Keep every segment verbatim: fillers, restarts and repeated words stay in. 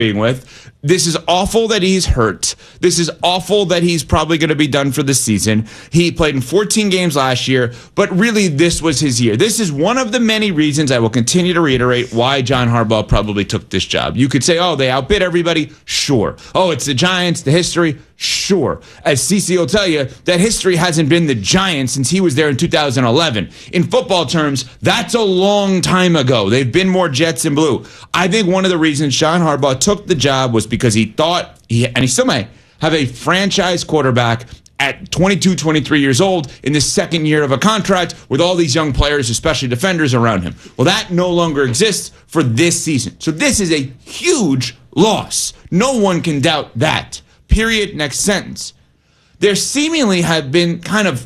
with. This is awful that he's hurt. This is awful that he's probably going to be done for the season. He played in fourteen games last year, but really this was his year. This is one of the many reasons I will continue to reiterate why John Harbaugh probably took this job. You could say, oh, they outbid everybody. Sure. Oh, it's the Giants, the history. Sure. As Cece will tell you, that history hasn't been the Giants since he was there in two thousand eleven. In football terms, that's a long time ago. They've been more Jets and blue. I think one of the reasons John Harbaugh took the job was because he thought, he, and he still may, have a franchise quarterback at twenty-two, twenty-three years old in the second year of a contract with all these young players, especially defenders around him. Well, that no longer exists for this season. So this is a huge loss. No one can doubt that. Period. Next sentence. There seemingly have been kind of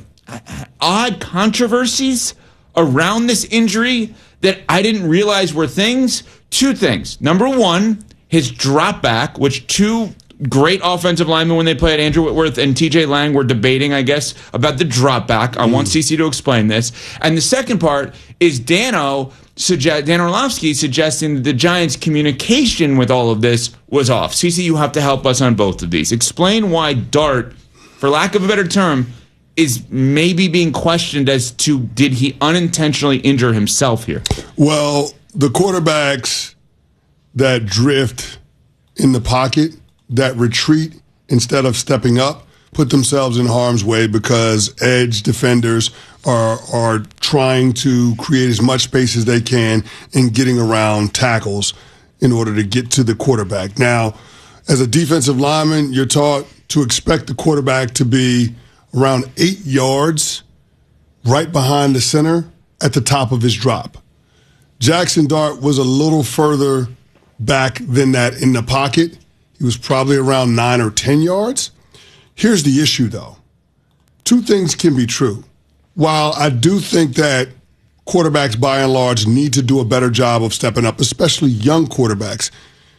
odd controversies around this injury that I didn't realize were things. Two things. Number one, his drop back, which two great offensive linemen when they played, Andrew Whitworth and T J Lang, were debating, I guess, about the drop back. I mm. want Cece to explain this. And the second part is Dano, suggest, Dan Orlovsky suggesting that the Giants' communication with all of this was off. Cece, you have to help us on both of these. Explain why Dart, for lack of a better term, is maybe being questioned as to did he unintentionally injure himself here? Well, the quarterbacks that drift in the pocket, that retreat instead of stepping up, put themselves in harm's way because edge defenders are are trying to create as much space as they can in getting around tackles in order to get to the quarterback. Now, as a defensive lineman, you're taught to expect the quarterback to be around eight yards right behind the center at the top of his drop. Jackson Dart was a little further back than that in the pocket. He was probably around nine or ten yards. Here's the issue, though. Two things can be true. While I do think that quarterbacks, by and large, need to do a better job of stepping up, especially young quarterbacks,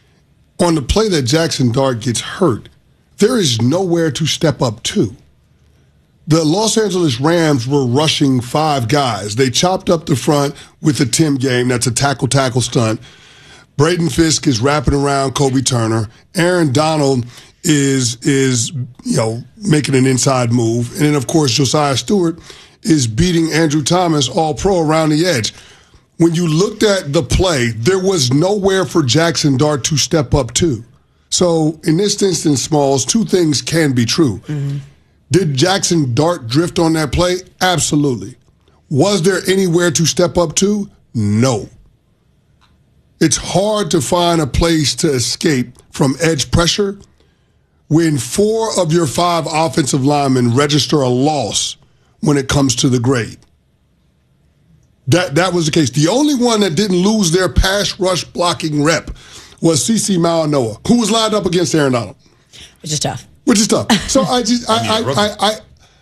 on the play that Jackson Dart gets hurt, there is nowhere to step up to. The Los Angeles Rams were rushing five guys. They chopped up the front with the Tim game. That's a tackle-tackle stunt. Braden Fisk is wrapping around Kobe Turner. Aaron Donald is, is you know, making an inside move. And then, of course, Josiah Stewart is beating Andrew Thomas, all-pro, around the edge. When you looked at the play, there was nowhere for Jackson Dart to step up to. So in this instance, Smalls, two things can be true. Mm-hmm. Did Jackson Dart drift on that play? Absolutely. Was there anywhere to step up to? No. It's hard to find a place to escape from edge pressure when four of your five offensive linemen register a loss when it comes to the grade. That that was the case. The only one that didn't lose their pass rush blocking rep was Cece Malanoa, who was lined up against Aaron Donald. Which is tough. Which is tough. So I just I I, I I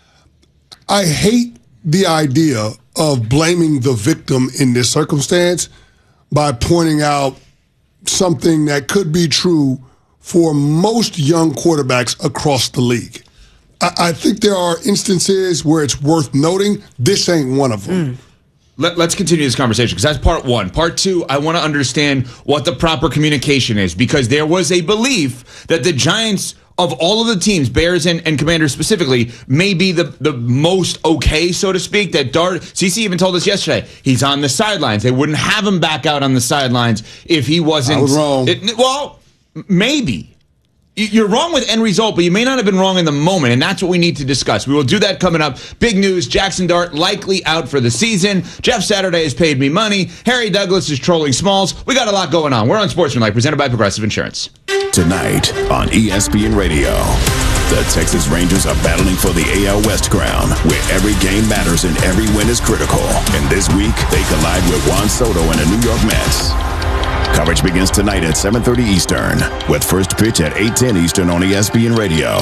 I hate the idea of blaming the victim in this circumstance by pointing out something that could be true for most young quarterbacks across the league. I, I think there are instances where it's worth noting. This ain't one of them. Mm. Let, let's continue this conversation because that's part one. Part two, I want to understand what the proper communication is because there was a belief that the Giants, of all of the teams, Bears and, and Commanders specifically, may be the, the most okay, so to speak, that Dart, CeCe even told us yesterday, he's on the sidelines. They wouldn't have him back out on the sidelines if he wasn't. I was wrong. It, well, maybe. You're wrong with end result, but you may not have been wrong in the moment, and that's what we need to discuss. We will do that coming up. Big news, Jackson Dart likely out for the season. Jeff Saturday has paid me money. Harry Douglas is trolling Smalls. We got a lot going on. We're on Sportsmanlike, presented by Progressive Insurance. Tonight on E S P N Radio, the Texas Rangers are battling for the A L West crown, where every game matters and every win is critical. And this week, they collide with Juan Soto and the New York Mets. Coverage begins tonight at seven thirty Eastern, with first pitch at eight ten Eastern on E S P N Radio.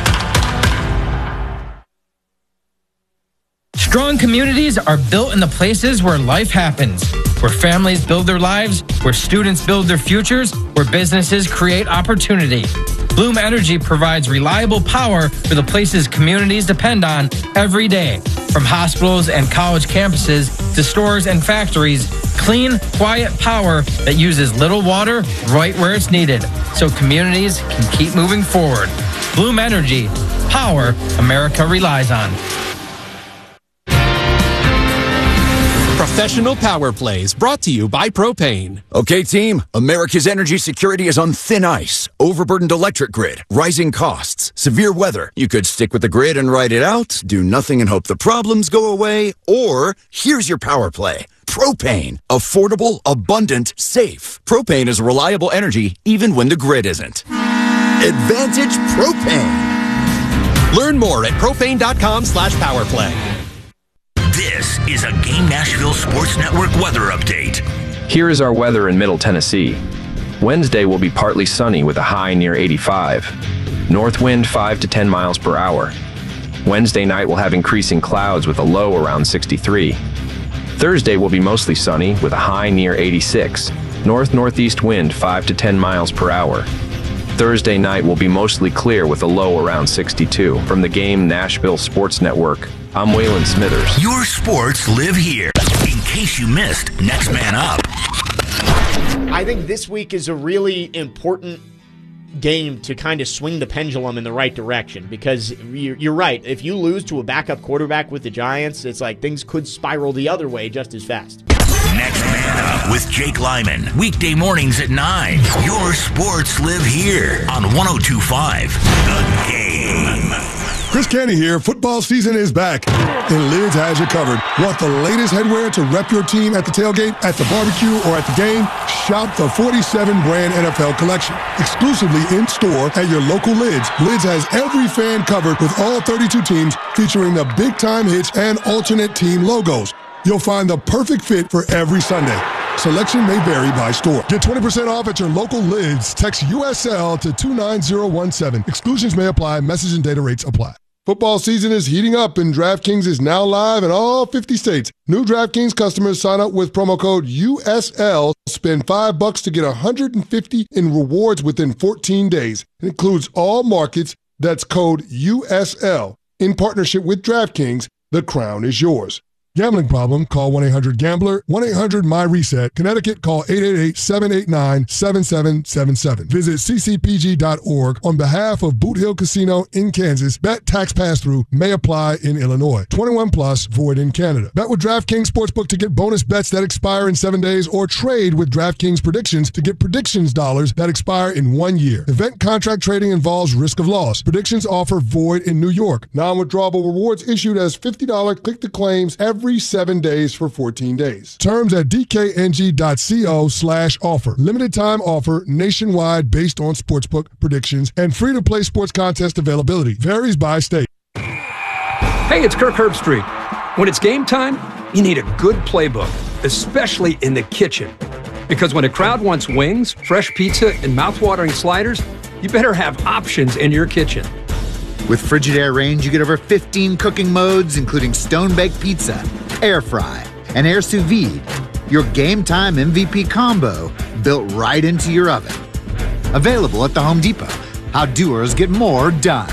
Strong communities are built in the places where life happens, where families build their lives, where students build their futures, where businesses create opportunity. Bloom Energy provides reliable power for the places communities depend on every day. From hospitals and college campuses to stores and factories, clean, quiet power that uses little water right where it's needed so communities can keep moving forward. Bloom Energy, power America relies on. Professional Power Plays brought to you by Propane. Okay, team, America's energy security is on thin ice. Overburdened electric grid, rising costs, severe weather. You could stick with the grid and ride it out, do nothing and hope the problems go away, or here's your power play. Propane. Affordable, abundant, safe. Propane is reliable energy even when the grid isn't. Advantage Propane. Learn more at propane.com slash powerplay. This is a Game Nashville Sports Network weather update. Here is our weather in Middle Tennessee. Wednesday will be partly sunny with a high near eighty-five. North wind five to ten miles per hour. Wednesday night will have increasing clouds with a low around sixty-three. Thursday will be mostly sunny with a high near eighty-six. North-northeast wind five to ten miles per hour. Thursday night will be mostly clear with a low around sixty-two. From the Game Nashville Sports Network, I'm Waylon Smithers. Your sports live here. In case you missed Next Man Up. I think this week is a really important game to kind of swing the pendulum in the right direction because you're, you're right. If you lose to a backup quarterback with the Giants, it's like things could spiral the other way just as fast. Next Man Up with Jake Lyman. Weekday mornings at nine. Your sports live here on one oh two point five The Game. Chris Canty here. Football season is back, and Lids has you covered. Want the latest headwear to rep your team at the tailgate, at the barbecue, or at the game? Shop the forty-seven brand N F L collection. Exclusively in store at your local Lids. Lids has every fan covered with all thirty-two teams featuring the big-time hits and alternate team logos. You'll find the perfect fit for every Sunday. Selection may vary by store. Get twenty percent off at your local Lids. Text U S L to two nine zero one seven. Exclusions may apply. Message and data rates apply. Football season is heating up, and DraftKings is now live in all fifty states. New DraftKings customers sign up with promo code U S L. Spend five bucks to get one hundred fifty in rewards within fourteen days. It includes all markets. That's code U S L. In partnership with DraftKings, the crown is yours. Gambling problem? Call one eight hundred gambler. one eight hundred my reset. Connecticut, call eight eight eight, seven eight nine, seven seven seven seven. Visit c c p g dot org on behalf of Boot Hill Casino in Kansas. Bet tax pass-through may apply in Illinois. twenty-one plus, void in Canada. Bet with DraftKings Sportsbook to get bonus bets that expire in seven days or trade with DraftKings Predictions to get predictions dollars that expire in one year. Event contract trading involves risk of loss. Predictions offer void in New York. Non-withdrawable rewards issued as fifty dollars click-to-claims every Every seven days for fourteen days. Terms at dkng.co slash offer. Limited time offer nationwide based on sportsbook predictions and free to play sports contest availability. Varies by state. Hey, it's Kirk Herbstreit. When it's game time, you need a good playbook, especially in the kitchen. Because when a crowd wants wings, fresh pizza, and mouthwatering sliders, you better have options in your kitchen. With Frigidaire Range, you get over fifteen cooking modes, including stone-baked pizza, air fry, and air sous vide. Your game time M V P combo built right into your oven. Available at the Home Depot. How doers get more done.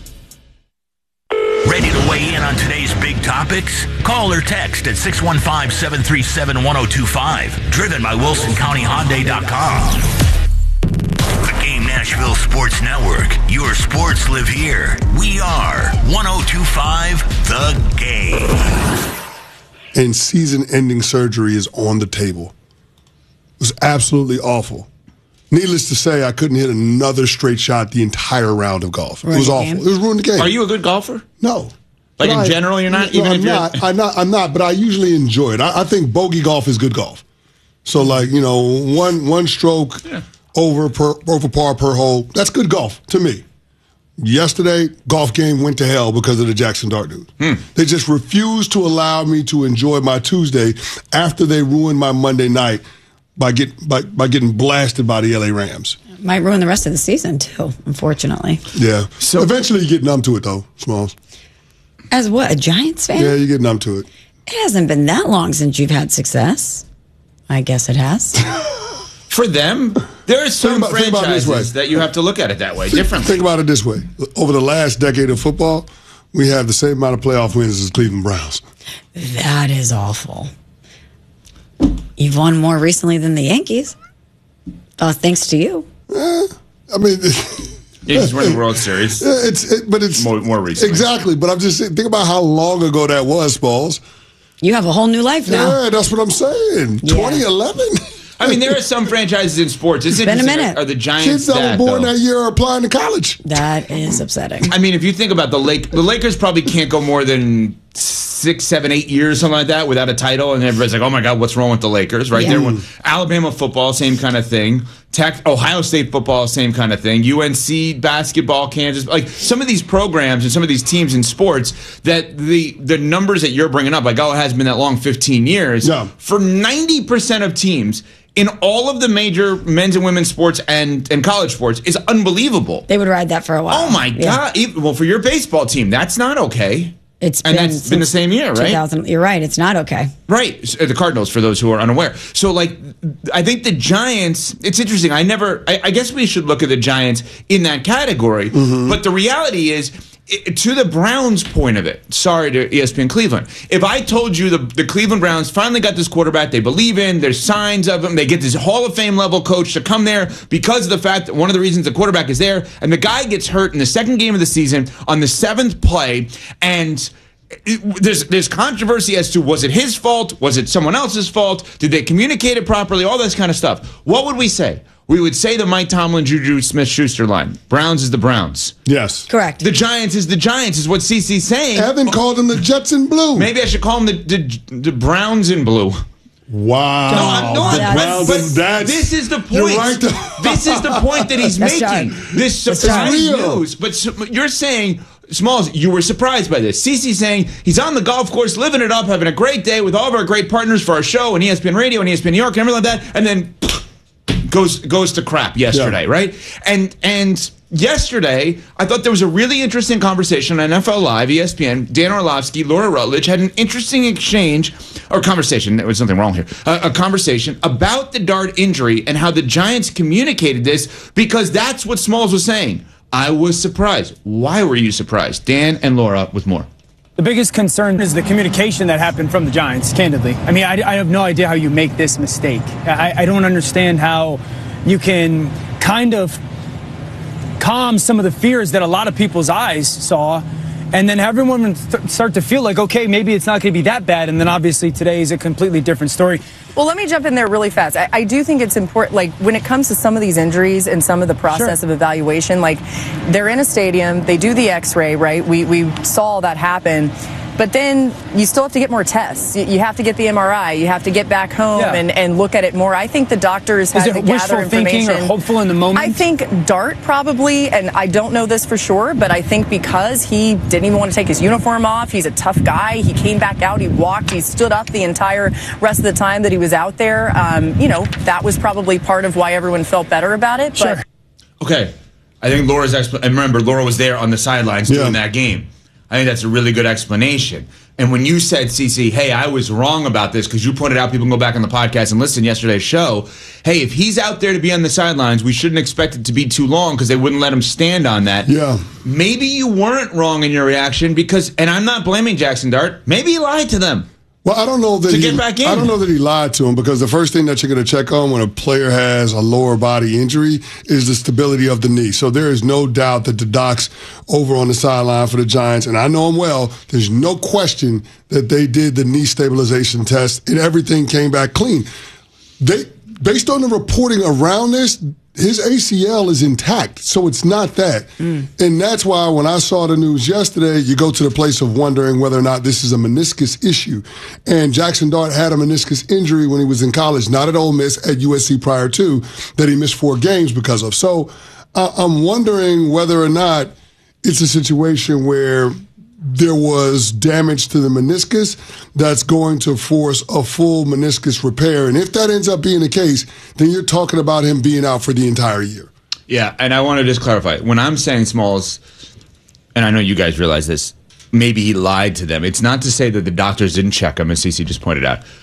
Ready to weigh in on today's big topics? Call or text at six one five, seven three seven, one oh two five. Driven by Wilson County Hyundai dot com. The Game Nashville Sports Network. Your sports live here. We are one oh two point five The Game. And season-ending surgery is on the table. It was absolutely awful. Needless to say, I couldn't hit another straight shot the entire round of golf. Ruined it was awful. It was ruined the game. Are you a good golfer? No. Like in I, general, you're not? No, even I'm if you're not. I'm not. I'm not. But I usually enjoy it. I, I think bogey golf is good golf. So, like, you know, one one stroke yeah. over per over par per hole. That's good golf to me. Yesterday, golf game went to hell because of the Jackson Dart dude. Hmm. They just refused to allow me to enjoy my Tuesday after they ruined my Monday night by get by, by getting blasted by the L A Rams. Might ruin the rest of the season too, unfortunately. Yeah. So eventually you get numb to it though, Smalls. As what, a Giants fan? Yeah, you get numb to it. It hasn't been that long since you've had success. I guess it has. For them, there are some about, franchises that you have to look at it that way, think, differently. Think about it this way. Over the last decade of football, we have the same amount of playoff wins as Cleveland Browns. That is awful. You've won more recently than the Yankees. Oh, thanks to you. Eh, I mean, Yankees won the World Series. It's, it, but it's more, more recently. Exactly, but I'm just saying, think about how long ago that was, Smalls. You have a whole new life now. Yeah, that's what I'm saying. Yeah. twenty eleven. I mean, there are some franchises in sports. It's, It's been a interesting. minute. Are the Giants Kids that that, were born though? that year are applying to college. That is upsetting. I mean, if you think about the Lake, the Lakers probably can't go more than six, seven, eight years, something like that, without a title, and everybody's like, "Oh my God, what's wrong with the Lakers?" Right Yeah. there, when Alabama football, same kind of thing. Tech, Ohio State football, same kind of thing. U N C basketball, Kansas, like some of these programs and some of these teams in sports that the the numbers that you're bringing up, like, oh, it hasn't been that long, fifteen years. Yeah. For ninety percent of teams in all of the major men's and women's sports and, and college sports is unbelievable. They would ride that for a while. Oh my Yeah. God! Even, well, for your baseball team, that's not okay. It's and been that's been the since same year, right? two thousand You're right. It's not okay. Right. So, the Cardinals, for those who are unaware. So, like, I think the Giants, it's interesting. I never, I, I guess we should look at the Giants in that category. Mm-hmm. But the reality is, it, to the Browns' point of it, sorry to E S P N Cleveland, if I told you the, the Cleveland Browns finally got this quarterback they believe in, there's signs of him, they get this Hall of Fame level coach to come there because of the fact that one of the reasons the quarterback is there, and the guy gets hurt in the second game of the season on the seventh play, and It, there's there's controversy as to was it his fault? Was it someone else's fault? Did they communicate it properly? All this kind of stuff. What would we say? We would say the Mike Tomlin, Juju Smith-Schuster line. Browns is the Browns. Yes. Correct. The Giants is the Giants is what CeCe's saying. Evan called them the Jets in blue. Maybe I should call them the, the, the Browns in blue. Wow. No, I'm not. The But, Browns but and that's, this is the point. You're right. This is the point that he's That's making. right. This surprise news. But su- you're saying, Smalls, you were surprised by this. CeCe's saying he's on the golf course, living it up, having a great day with all of our great partners for our show and E S P N Radio and E S P N New York and everything like that, and then goes goes to crap yesterday, Yeah. right? And and yesterday, I thought there was a really interesting conversation on N F L Live, E S P N. Dan Orlovsky, Laura Rutledge had an interesting exchange or conversation. There was something wrong here. Uh, a conversation about the Dart injury and how the Giants communicated this, because that's what Smalls was saying. I was surprised. Why were you surprised? Dan and Laura with more. The biggest concern is the communication that happened from the Giants, candidly. I mean, I, I have no idea how you make this mistake. I, I don't understand how you can kind of calm some of the fears that a lot of people's eyes saw, and then everyone th- start to feel like, okay, maybe it's not going to be that bad, and then obviously today is a completely different story. Well, let me jump in there really fast. I, I do think it's important, like, when it comes to some of these injuries and some of the process Sure. of evaluation, like, they're in a stadium, they do the x-ray, right? We, we saw all that happen. But then you still have to get more tests. You you have to get the M R I. You have to get back home Yeah. and, and look at it more. I think the doctors had Is to it gather wishful thinking information. or hopeful in the moment? I think Dart probably, and I don't know this for sure, but I think because he didn't even want to take his uniform off, he's a tough guy. He came back out, he walked, he stood up the entire rest of the time that he was out there. Um, you know, that was probably part of why everyone felt better about it. Sure. But Okay. I think Laura's explanation, and remember, Laura was there on the sidelines Yeah. doing that game. I think that's a really good explanation. And when you said, CeCe, hey, I was wrong about this, because you pointed out people can go back on the podcast and listen to yesterday's show. Hey, if he's out there to be on the sidelines, we shouldn't expect it to be too long because they wouldn't let him stand on that. Yeah. Maybe you weren't wrong in your reaction because, and I'm not blaming Jackson Dart, maybe he lied to them. Well, I don't know that To he, get back in. I don't know that he lied to him, because the first thing that you're going to check on when a player has a lower body injury is the stability of the knee. So there is no doubt that the docs over on the sideline for the Giants, and I know him well, there's no question that they did the knee stabilization test and everything came back clean. They, based on the reporting around this, his A C L is intact, so it's not that. Mm. And that's why when I saw the news yesterday, you go to the place of wondering whether or not this is a meniscus issue. And Jackson Dart had a meniscus injury when he was in college, not at Ole Miss, at U S C prior to, that he missed four games because of. So uh, I'm wondering whether or not it's a situation where there was damage to the meniscus that's going to force a full meniscus repair. And if that ends up being the case, then you're talking about him being out for the entire year. Yeah, and I want to just clarify. When I'm saying Smalls, and I know you guys realize this, maybe he lied to them. It's not to say that the doctors didn't check him, as CeCe just pointed out.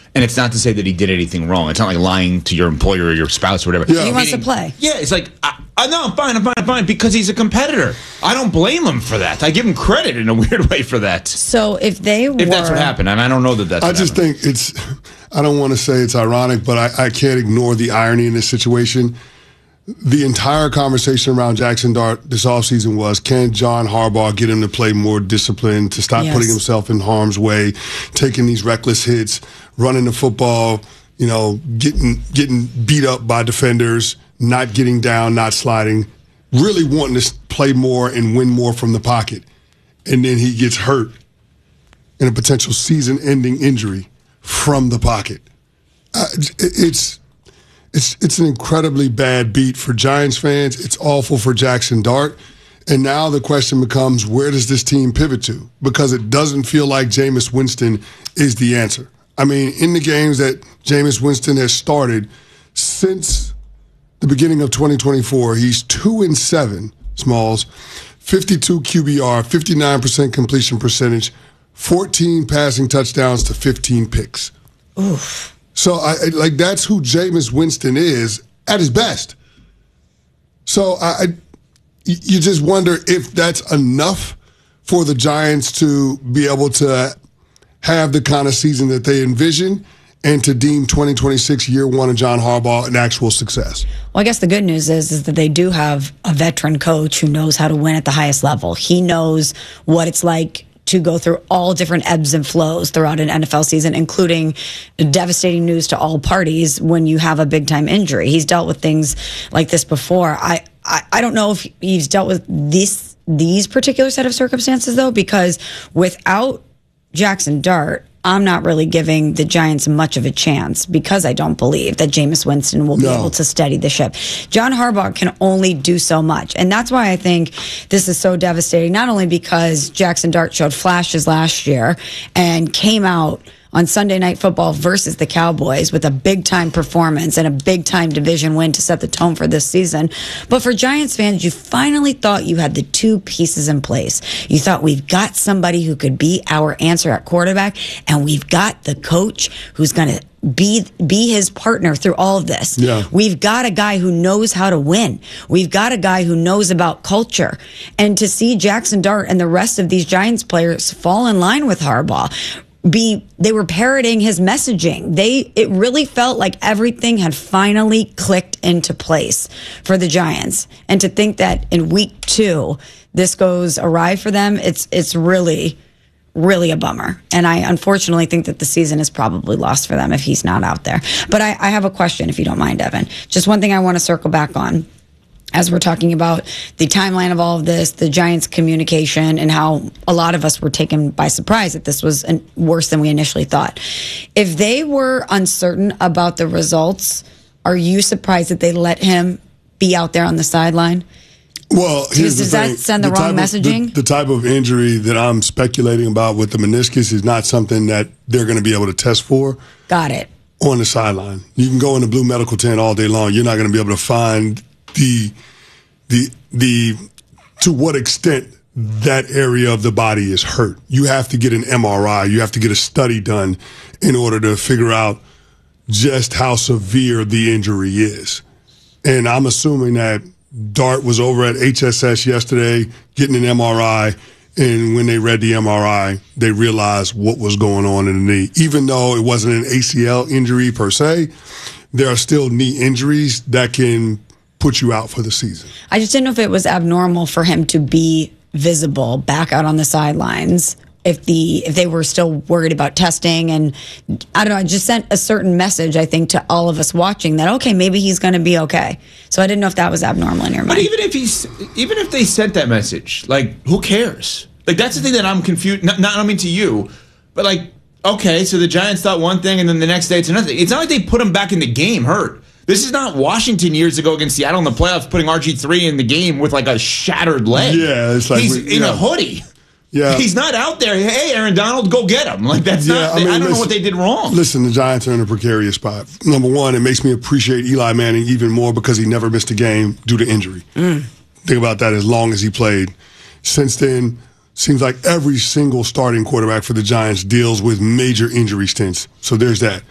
And it's not to say that he did anything wrong. It's not like lying to your employer or your spouse or whatever. Yeah. He wants to play. Yeah, it's like, I, I, no, I'm fine, I'm fine, I'm fine, because he's a competitor. I don't blame him for that. I give him credit in a weird way for that. So if they were... If that's what happened, and I don't know that that's I what just happened. think it's, I don't want to say it's ironic, but I, I can't ignore the irony in this situation. The entire conversation around Jackson Dart this offseason was, can John Harbaugh get him to play more disciplined, to stop Yes. putting himself in harm's way, taking these reckless hits, running the football, you know, getting getting beat up by defenders, not getting down, not sliding, really wanting to play more and win more from the pocket. And then he gets hurt in a potential season-ending injury from the pocket. Uh, it's... It's it's an incredibly bad beat for Giants fans. It's awful for Jackson Dart. And now the question becomes, where does this team pivot to? Because it doesn't feel like Jameis Winston is the answer. I mean, in the games that Jameis Winston has started since the beginning of twenty twenty-four, he's two and seven, Smalls, fifty-two Q B R, fifty-nine percent completion percentage, fourteen passing touchdowns to fifteen picks. Oof. So, I, like, that's who Jameis Winston is at his best. So, I, I, you just wonder if that's enough for the Giants to be able to have the kind of season that they envision and to deem twenty twenty-six year one of John Harbaugh an actual success. Well, I guess the good news is, is that they do have a veteran coach who knows how to win at the highest level. He knows what it's like to go through all different ebbs and flows throughout an N F L season, including devastating news to all parties when you have a big time injury. He's dealt with things like this before. I, I, I don't know if he's dealt with this, these particular set of circumstances, though, because without Jackson Dart, I'm not really giving the Giants much of a chance because I don't believe that Jameis Winston will be No. able to steady the ship. John Harbaugh can only do so much. And that's why I think this is so devastating, not only because Jackson Dart showed flashes last year and came out on Sunday Night Football versus the Cowboys with a big-time performance and a big-time division win to set the tone for this season. But for Giants fans, you finally thought you had the two pieces in place. You thought we've got somebody who could be our answer at quarterback, and we've got the coach who's going to be be his partner through all of this. Yeah. We've got a guy who knows how to win. We've got a guy who knows about culture. And to see Jackson Dart and the rest of these Giants players fall in line with Harbaugh, be they were parroting his messaging. They it really felt like everything had finally clicked into place for the Giants. And to think that in week two this goes awry for them, it's it's really really a bummer. And I unfortunately think that the season is probably lost for them if he's not out there. But I, I have a question, if you don't mind, Evan. Just one thing I want to circle back on. As we're talking about the timeline of all of this, the Giants' communication, and how a lot of us were taken by surprise that this was an, worse than we initially thought. If they were uncertain about the results, are you surprised that they let him be out there on the sideline? Well, here's Does the that thing. send the wrong type of- messaging? the, the type of injury that I'm speculating about with the meniscus is not something that they're going to be able to test for Got it. on the sideline. You can go in the blue medical tent all day long. You're not going to be able to find the the the to what extent that area of the body is hurt. You have to get an M R I. You have to get a study done in order to figure out just how severe the injury is. And I'm assuming that Dart was over at H S S yesterday getting an M R I, and when they read the M R I, they realized what was going on in the knee. Even though it wasn't an A C L injury per se, there are still knee injuries that can put you out for the season. I just didn't know if it was abnormal for him to be visible back out on the sidelines. If the if they were still worried about testing, and I don't know, it just sent a certain message, I think, to all of us watching that okay, maybe he's going to be okay. So I didn't know if that was abnormal in your mind. But even if he's, even if they sent that message, like, who cares? Like, that's the thing that I'm confused. Not, not I mean to you, but like, okay, so the Giants thought one thing, and then the next day it's another thing. It's not like they put him back in the game hurt. This is not Washington years ago against Seattle in the playoffs, putting R G three in the game with like a shattered leg. Yeah, it's like he's we- in yeah. a hoodie. Yeah. He's not out there. Hey, Aaron Donald, go get him. Like, that's Yeah, not. I I, mean, don't know listen- what they did wrong. Listen, the Giants are in a precarious spot. Number one, it makes me appreciate Eli Manning even more because he never missed a game due to injury. Mm. Think about that, as long as he played. Since then, seems like every single starting quarterback for the Giants deals with major injury stints. So there's that.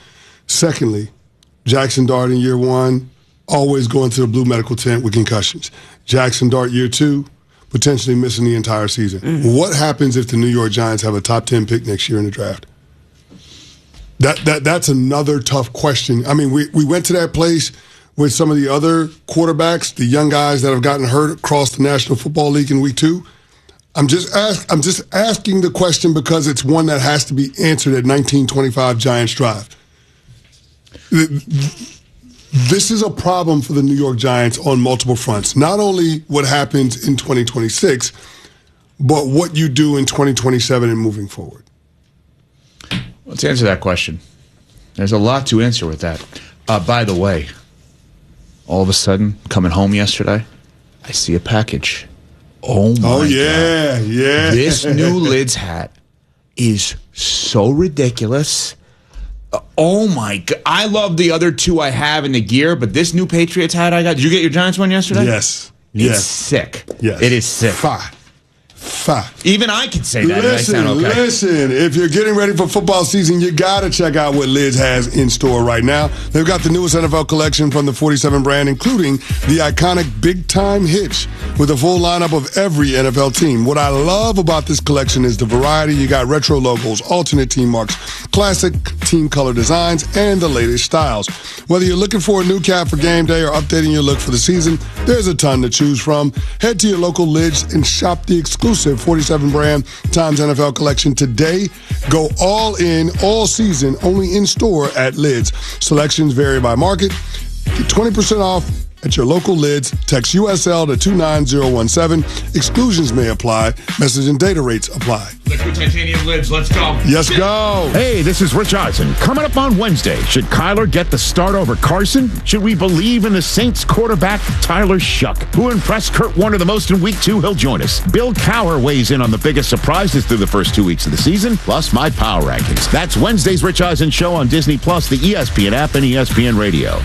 Secondly, Jackson Dart in year one, always going to the blue medical tent with concussions. Jackson Dart year two, potentially missing the entire season. Mm-hmm. What happens if the New York Giants have a top ten pick next year in the draft? That that that's another tough question. I mean, we, we went to that place with some of the other quarterbacks, the young guys that have gotten hurt across the National Football League in week two. I'm just ask, I'm just asking the question because it's one that has to be answered at nineteen twenty-five Giants Drive. This is a problem for the New York Giants on multiple fronts. Not only what happens in twenty twenty-six, but what you do in twenty twenty-seven and moving forward. Let's answer that question. There's a lot to answer with that. Uh, by the way, all of a sudden, coming home yesterday, I see a package. Oh, my Oh, yeah, God. yeah. This new Lids hat is so ridiculous. Uh, oh, my God. I love the other two I have in the gear, but this new Patriots hat I got. Did you get your Giants one yesterday? Yes. It's Yes. sick. Yes. It is sick. Fine. Fine. Even I can say that. Listen, and I sound okay. listen. If you're getting ready for football season, you got to check out what Lids has in store right now. They've got the newest N F L collection from the forty-seven brand, including the iconic Big Time Hitch with a full lineup of every N F L team. What I love about this collection is the variety. You got retro logos, alternate team marks, classic team color designs, and the latest styles. Whether you're looking for a new cap for game day or updating your look for the season, there's a ton to choose from. Head to your local Lids and shop the exclusive forty-seven brand Times N F L collection today. Go all in, all season, only in store at Lids. Selections vary by market. Get twenty percent off at your local Lids. Text U S L to two nine zero one seven. Exclusions may apply. Message and data rates apply. Liquid titanium lids, let's go. Yes, go. Hey, this is Rich Eisen. Coming up on Wednesday, should Kyler get the start over Carson? Should we believe in the Saints quarterback Tyler Shuck? Who impressed Kurt Warner the most in week two? He'll join us. Bill Cowher weighs in on the biggest surprises through the first two weeks of the season, plus my power rankings. That's Wednesday's Rich Eisen Show on Disney Plus, the E S P N app, and E S P N Radio.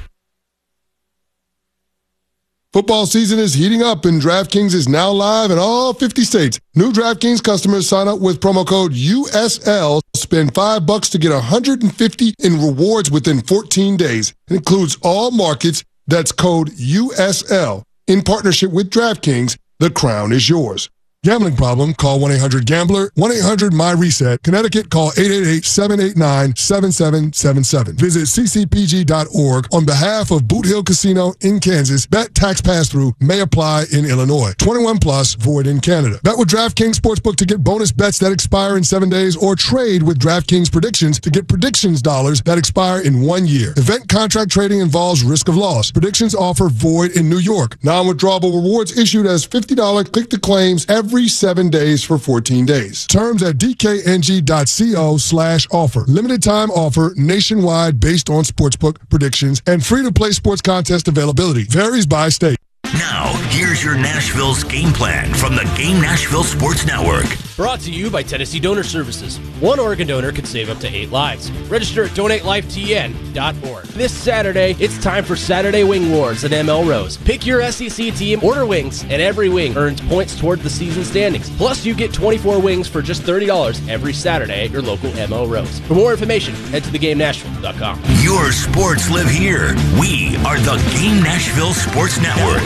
Football season is heating up and DraftKings is now live in all fifty states. New DraftKings customers sign up with promo code U S L. Spend five bucks to get one hundred fifty in rewards within fourteen days. It includes all markets. That's code U S L. In partnership with DraftKings, the crown is yours. Gambling problem? Call one eight hundred gambler. one eight hundred my reset. Connecticut, call eight eight eight, seven eight nine, seven seven seven seven. Visit c c p g dot org on behalf of Boot Hill Casino in Kansas. Bet tax pass-through may apply in Illinois. twenty-one plus, void in Canada. Bet with DraftKings Sportsbook to get bonus bets that expire in seven days or trade with DraftKings Predictions to get predictions dollars that expire in one year. Event contract trading involves risk of loss. Predictions offer void in New York. Non-withdrawable rewards issued as fifty dollars click-to-claims every seven days for fourteen days. Terms at d k n g dot co slash offer. Limited time offer nationwide based on sportsbook predictions and free-to-play sports contest availability. Varies by state. Now, here's your Nashville's game plan from the Game Nashville Sports Network. Brought to you by Tennessee Donor Services. One organ donor could save up to eight lives. Register at donate life t n dot org. This Saturday, it's time for Saturday Wing Wars at M L Rose. Pick your S E C team, order wings, and every wing earns points toward the season standings. Plus, you get twenty-four wings for just thirty dollars every Saturday at your local M L Rose. For more information, head to the game nashville dot com. Your sports live here. We are the Game Nashville Sports Network.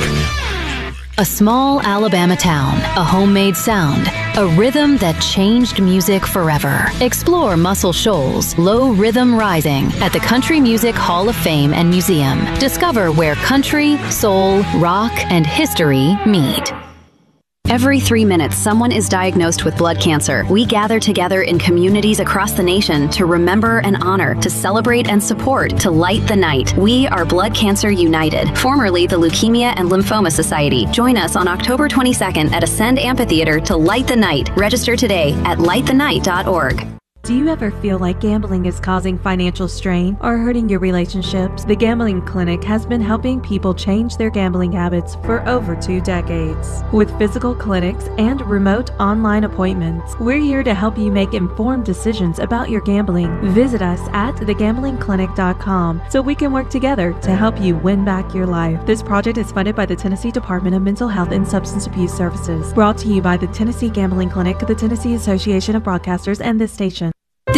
A small Alabama town, a homemade sound, a rhythm that changed music forever. Explore Muscle Shoals, Low Rhythm Rising at the Country Music Hall of Fame and Museum. Discover where country, soul, rock, and history meet. Every three minutes, someone is diagnosed with blood cancer. We gather together in communities across the nation to remember and honor, to celebrate and support, to light the night. We are Blood Cancer United, formerly the Leukemia and Lymphoma Society. Join us on October twenty-second at Ascend Amphitheater to light the night. Register today at light the night dot org. Do you ever feel like gambling is causing financial strain or hurting your relationships? The Gambling Clinic has been helping people change their gambling habits for over two decades. With physical clinics and remote online appointments, we're here to help you make informed decisions about your gambling. Visit us at the gambling clinic dot com so we can work together to help you win back your life. This project is funded by the Tennessee Department of Mental Health and Substance Abuse Services. Brought to you by the Tennessee Gambling Clinic, the Tennessee Association of Broadcasters, and this station.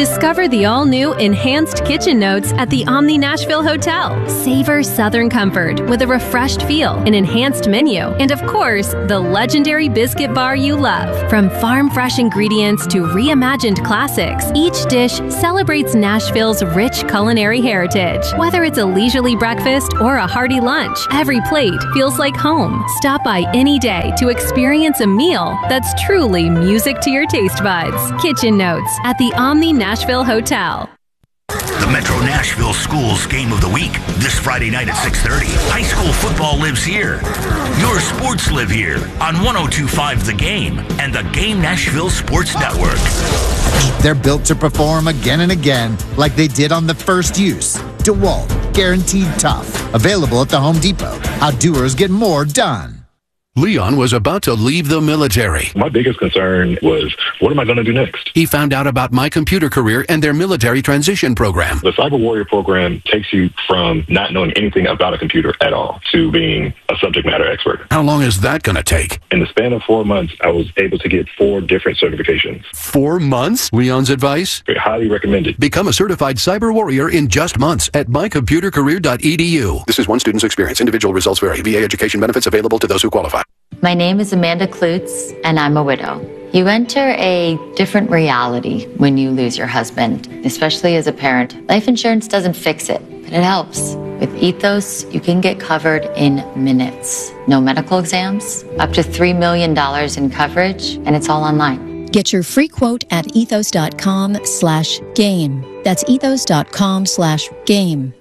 Discover the all-new Enhanced Kitchen Notes at the Omni Nashville Hotel. Savor Southern comfort with a refreshed feel, an enhanced menu, and of course, the legendary biscuit bar you love. From farm-fresh ingredients to reimagined classics, each dish celebrates Nashville's rich culinary heritage. Whether it's a leisurely breakfast or a hearty lunch, every plate feels like home. Stop by any day to experience a meal that's truly music to your taste buds. Kitchen Notes at the Omni Nashville Hotel. The Metro Nashville Schools Game of the Week, this Friday night at six thirty. High school football lives here. Your sports live here on one oh two point five The Game and the Game Nashville Sports Network. They're built to perform again and again like they did on the first use. DeWalt, guaranteed tough. Available at the Home Depot. How doers get more done. Leon was about to leave the military. My biggest concern was, what am I going to do next? He found out about My Computer Career and their military transition program. The Cyber Warrior program takes you from not knowing anything about a computer at all to being a subject matter expert. How long is that going to take? In the span of four months, I was able to get four different certifications. Four months? Leon's advice? I highly recommend it. Become a certified cyber warrior in just months at my computer career dot e d u. This is one student's experience. Individual results vary. V A education benefits available to those who qualify. My name is Amanda Klutz, and I'm a widow. You enter a different reality when you lose your husband, especially as a parent. Life insurance doesn't fix it, but it helps. With Ethos, you can get covered in minutes. No medical exams, up to three million dollars in coverage, and it's all online. Get your free quote at ethos.com slash game. That's ethos.com slash game.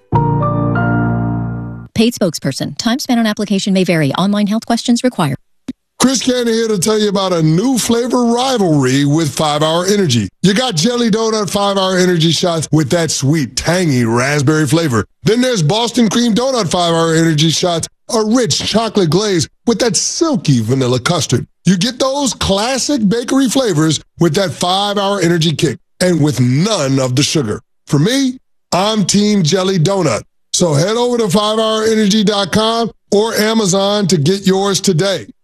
Paid spokesperson. Time spent on application may vary. Online health questions required. Chris Cannon here to tell you about a new flavor rivalry with five hour Energy. You got Jelly Donut five hour Energy shots with that sweet, tangy raspberry flavor. Then there's Boston Cream Donut five hour Energy shots, a rich chocolate glaze with that silky vanilla custard. You get those classic bakery flavors with that five hour Energy kick and with none of the sugar. For me, I'm Team Jelly Donut. So head over to five hour energy dot com or Amazon to get yours today.